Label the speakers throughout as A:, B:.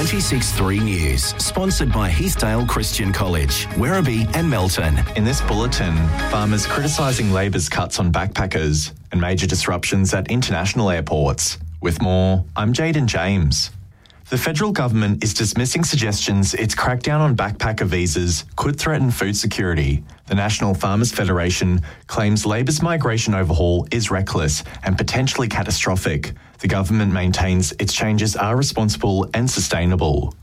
A: 96.3 News, sponsored by Heathdale Christian College, Werribee and Melton.
B: In this bulletin, farmers criticising Labor's cuts on backpackers and major disruptions at international airports. With more, I'm Jaden James. The federal government is dismissing suggestions its crackdown on backpacker visas could threaten food security. The National Farmers Federation claims Labor's migration overhaul is reckless and potentially catastrophic. The government maintains its changes are responsible and sustainable.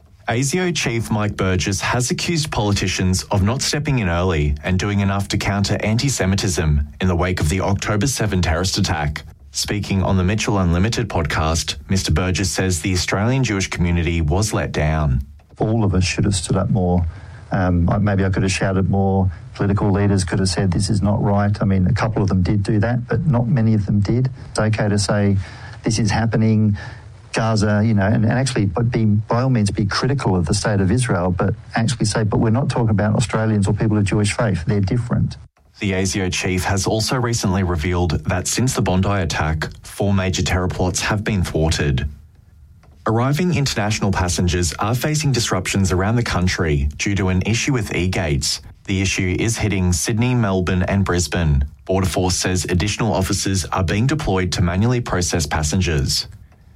B: ASIO Chief Mike Burgess has accused politicians of not stepping in early and doing enough to counter anti-Semitism in the wake of the October 7 terrorist attack. Speaking on the Mitchell Unlimited podcast, Mr. Burgess says the Australian Jewish community was let down.
C: All of us should have stood up more. Maybe I could have shouted more. Political leaders could have said this is not right. I mean, a couple of them did do that, but not many of them did. It's okay to say this is happening, Gaza, and actually by all means be critical of the state of Israel, but actually say, but we're not talking about Australians or people of Jewish faith. They're different.
B: The ASIO chief has also recently revealed that since the Bondi attack, 4 major terror plots have been thwarted. Arriving international passengers are facing disruptions around the country due to an issue with e-gates. The issue is hitting Sydney, Melbourne and Brisbane. Border Force says additional officers are being deployed to manually process passengers.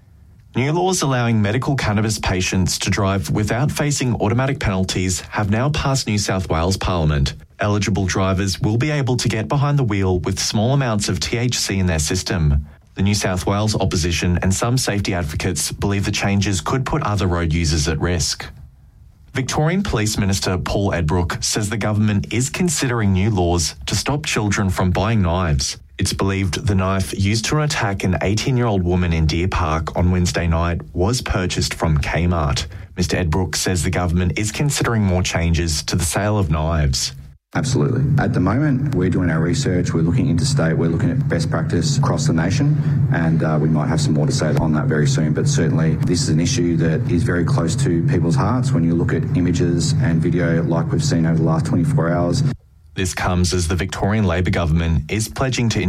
B: New laws allowing medical cannabis patients to drive without facing automatic penalties have now passed New South Wales Parliament. Eligible drivers will be able to get behind the wheel with small amounts of THC in their system. The New South Wales opposition and some safety advocates believe the changes could put other road users at risk. Victorian Police Minister Paul Edbrook says the government is considering new laws to stop children from buying knives. It's believed the knife used to attack an 18-year-old woman in Deer Park on Wednesday night was purchased from Kmart. Mr. Edbrook says the government is considering more changes to the sale of knives.
D: Absolutely. At the moment, we're doing our research, we're looking interstate, we're looking at best practice across the nation, and we might have some more to say on that very soon. But certainly, this is an issue that is very close to people's hearts when you look at images and video like we've seen over the last 24 hours.
B: This comes as the Victorian Labor government is pledging to